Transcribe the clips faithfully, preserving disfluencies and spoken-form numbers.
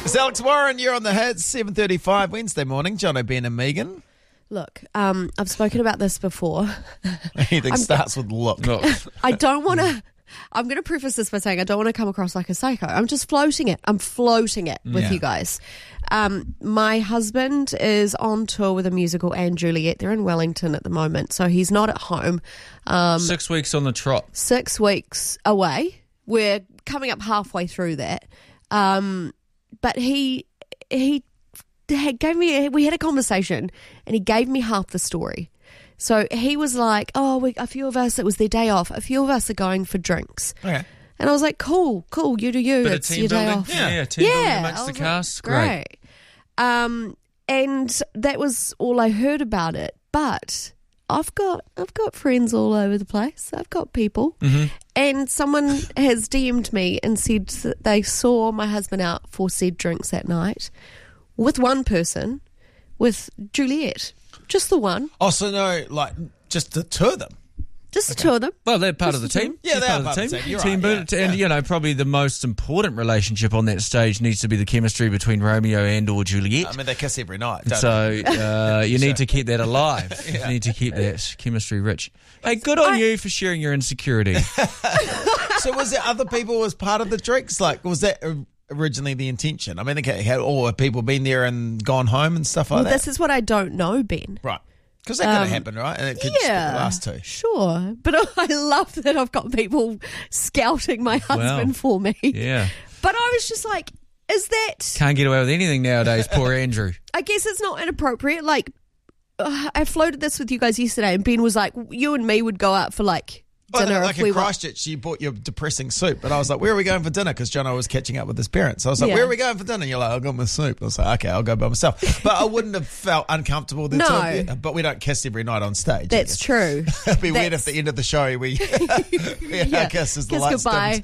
It's Alex Warren, you're on the hits, seven thirty-five Wednesday morning. Jono, Ben and Megan. Look, um, I've spoken about this before. Anything starts with look. look. I don't want to... I'm going to preface this by saying I don't want to come across like a psycho. I'm just floating it. I'm floating it with Yeah. you guys. Um, my husband is on tour with a musical and Juliet. They're in Wellington at the moment, so he's not at home. Um, Six weeks on the trot. six weeks away. We're coming up halfway through that. Um, but he he gave me, we had a conversation and he gave me half the story. So he was like, oh, we, a few of us, it was their day off, a few of us are going for drinks. Okay. And I was like, cool, cool, you do you, Bit of it's team your day building. off. Yeah, yeah, team building amongst I the was cast. like, Great. great. Um, and that was all I heard about it. But I've got I've got friends all over the place. I've got people. Mm-hmm. And someone has D M'd me and said that they saw my husband out for said drinks that night with one person, with Juliet. Just the one. Oh, so no, like, just the two of them? Just the two of them. Well, they're part Just of the the team. Yeah, They're they are part of the team. You're right, building, yeah, and yeah. you know, probably the most important relationship on that stage needs to be the chemistry between Romeo and or Juliet. I mean, they kiss every night, don't So they? uh, you need to keep that alive. You need to keep that chemistry rich. Hey, good on I- you for sharing your insecurity. So was there other people as part of the drinks? Like, was that originally the intention? I mean, okay, had all the people been there and gone home and stuff like Well, that? this is what I don't know, Ben. Right. Because that could have happened, right? And it could just be the Yeah, last two. sure. But I love that I've got people scouting my husband Wow. for me. Yeah. But I was just like, is that... Can't get away with anything nowadays, poor Andrew. I guess it's not inappropriate. Like, uh, I floated this with you guys yesterday, and Ben was like, you and me would go out for, like, Oh, dinner like if we in were... Christchurch, you bought your depressing soup, but I was like, "Where are we going for dinner?" Because Jono was catching up with his parents. So I was like, Yeah. "Where are we going for dinner?" And you're like, "I'll go with soup." I was like, "Okay, I'll go by myself." But I wouldn't have felt uncomfortable. The No. two of you. But we don't kiss every night on stage. I That's guess. true. It'd be weird That's- if at the end of the show we yeah, Yeah. our kiss as the Kiss lights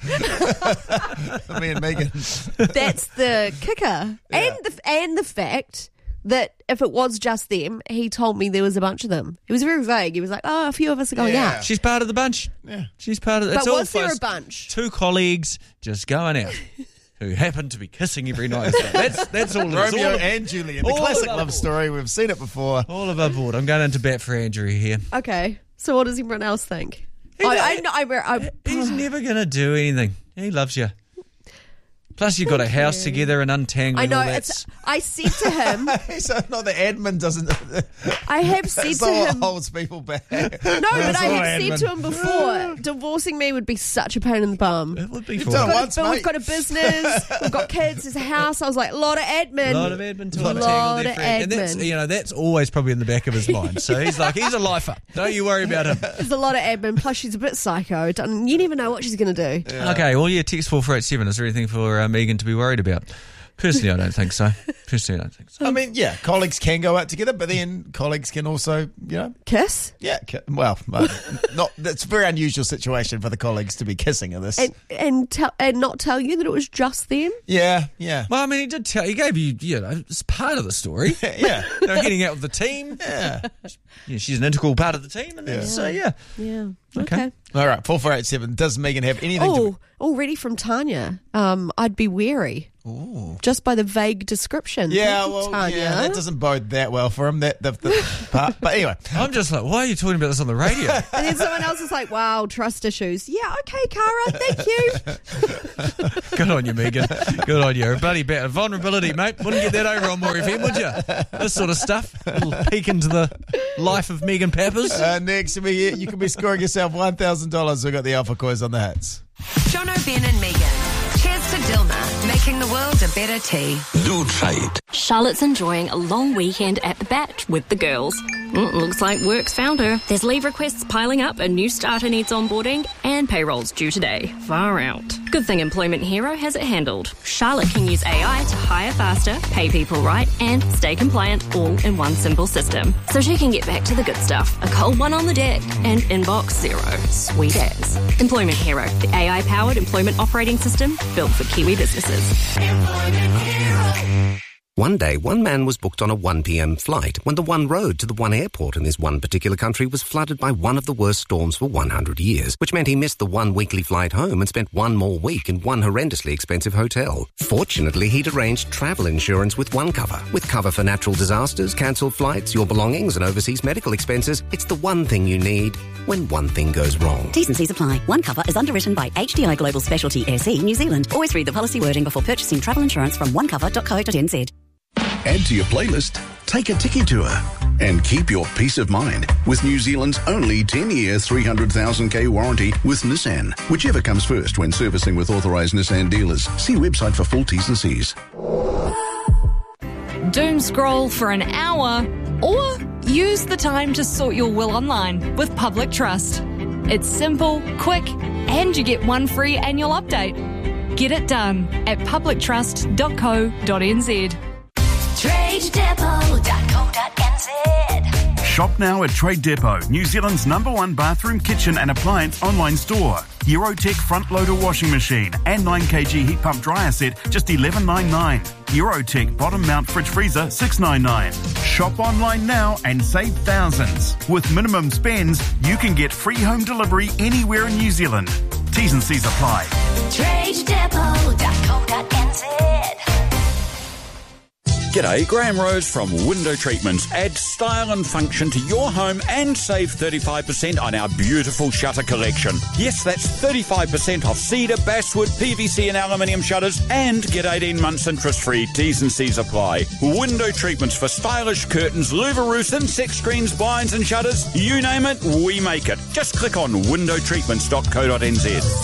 goodbye. dimmed. Me and Megan. That's the kicker. Yeah. And the and the fact that if it was just them, he told me there was a bunch of them. He was very vague. He was like, oh, a few of us are going Yeah. out. She's part of the bunch. Yeah. She's part of the... But it's all was there first- a bunch? Two colleagues just going out who happen to be kissing every night. That's, that's all it is. Romeo All of- and Juliet, the all classic above love board. story. We've seen it before. All above board. I'm going into bat for Andrew here. Okay. So what does everyone else think? He I, don't- I, know- I, I, He's never going to do anything. He loves you. Plus, you've got a house together and untangling I know. all that. It's. I said to him, So no, the admin doesn't. I have said That's to all him, no, holds people back. but I That's all have said admin. to him before, divorcing me would be such a pain in the bum. It would be You've for done him. Got a- once, but mate. we've got a business, we've got kids, there's a house. I was like, a lot of admin. A lot of admin to A untangle lot their of friend. And that's, admin. you know, that's always probably in the back of his mind. So he's like, he's a lifer. Don't you worry about him. There's a lot of admin. Plus, she's a bit psycho. Don't- You never know what she's going to do. Okay, well, yeah, text four four eight seven. Is there anything for uh, Megan to be worried about? Personally, I don't think so. Personally, I don't think so. I mean, yeah, colleagues can go out together, but then colleagues can also, you know, Kiss yeah, ki- well, uh, not. That's a very unusual situation for the colleagues to be kissing in this. and and tell and not tell you that it was just them. Yeah, yeah, Well, I mean, he did tell, he gave you, you know, it's part of the story. yeah, You know, getting out with the team. yeah. Yeah, she's an integral part of the team. And then, Yeah. so, yeah. Yeah. Okay. Okay. All right, four four eight seven. Does Megan have anything Oh, to? already from Tanya. Um, I'd be wary. Ooh. Just by the vague description. Yeah, Thank you, well, Tanya. yeah, that doesn't bode that well for him. That the, the part, but anyway, I'm just like, why are you talking about this on the radio? And then someone else is like, wow, trust issues. Yeah, okay, Cara, thank you. Good on you, Megan. Good on you. A bloody bit of vulnerability, mate. Wouldn't get that over on More F M, would you? This sort of stuff. A little peek into the life of Megan Peppers. uh, next we, you can be scoring yourself one thousand dollars. We've got the Alpha Quiz on the hits. Jono, Ben and Megan. Cheers to Dilma, making the world a better tea. Do try it. Charlotte's enjoying a long weekend at the Bat with the girls. Mm, looks like work's found her. There's leave requests piling up, a new starter needs onboarding, and payroll's due today. Far out. Good thing Employment Hero has it handled. Charlotte can use A I to hire faster, pay people right, and stay compliant all in one simple system. So she can get back to the good stuff. A cold one on the deck and inbox zero. Sweet as. Employment Hero, the A I-powered employment operating system built for Kiwi businesses. One day, one man was booked on a one p.m. flight when the one road to the one airport in this one particular country was flooded by one of the worst storms for one hundred years, which meant he missed the one weekly flight home and spent one more week in one horrendously expensive hotel. Fortunately, he'd arranged travel insurance with OneCover. With cover for natural disasters, cancelled flights, your belongings and overseas medical expenses, it's the one thing you need when one thing goes wrong. T's and C's apply. OneCover is underwritten by H D I Global Specialty S E New Zealand. Always read the policy wording before purchasing travel insurance from one cover dot co dot n z. Add to your playlist, take a Tiki Tour, and keep your peace of mind with New Zealand's only ten-year, three hundred thousand k warranty with Nissan. Whichever comes first when servicing with authorised Nissan dealers. See website for full T's and C's. Doom scroll for an hour, or use the time to sort your will online with Public Trust. It's simple, quick, and you get one free annual update. Get it done at public trust dot co dot n z. trade depot dot co dot n z. Shop now at Trade Depot, New Zealand's number one bathroom, kitchen and appliance online store. Eurotech front loader washing machine and nine kilogram heat pump dryer set, just eleven ninety-nine. Eurotech bottom mount fridge freezer, six ninety-nine. Shop online now and save thousands. With minimum spends, you can get free home delivery anywhere in New Zealand. T's and C's apply. trade depot dot co dot n z. G'day, Graham Rose from Window Treatments. Add style and function to your home and save thirty-five percent on our beautiful shutter collection. Yes, that's thirty-five percent off cedar, basswood, P V C and aluminium shutters, and get eighteen months interest-free. T's and C's apply. Window Treatments for stylish curtains, louver roofs, insect screens, blinds and shutters. You name it, we make it. Just click on window treatments dot co dot n z.